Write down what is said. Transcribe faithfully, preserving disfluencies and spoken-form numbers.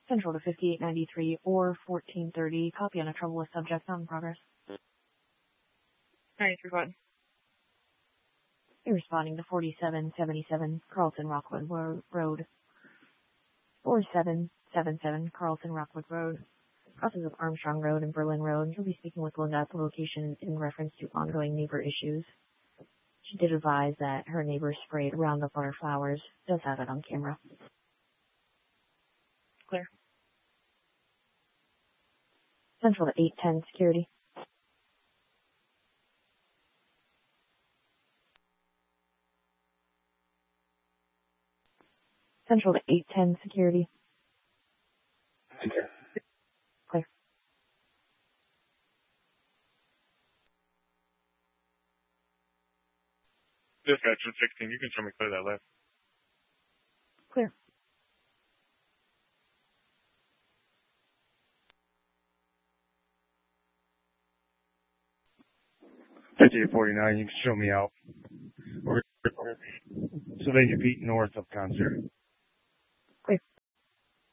Central to fifty-eight ninety-three or fourteen thirty. Copy on a troubleless subject, not in progress. ninety-three, go ahead. You're responding to forty-seven seventy-seven Carlton Rockwood Road. forty-seven seventy-seven Carlton Rockwood Road. Crosses of Armstrong Road and Berlin Road. You'll be speaking with Linda at the location in reference to ongoing neighbor issues. She did advise that her neighbor sprayed Roundup on her flowers. Does have it on camera. Clear. Central to eight ten security. Central to eight ten security. Clear. Dispatcher sixteen, you can show me clear that left. Clear. fifty-eight forty-nine, you can show me out. Sylvania Pete north of Concert.